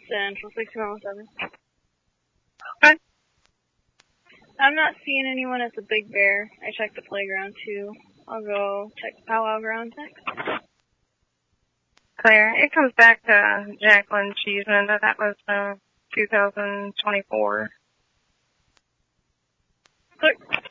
Central 6107. Okay. I'm not seeing anyone at the Big Bear. I checked the playground too. I'll go check the powwow grounds next. Clear. It comes back to Jacqueline Cheeseman, but that was 2024. Clear.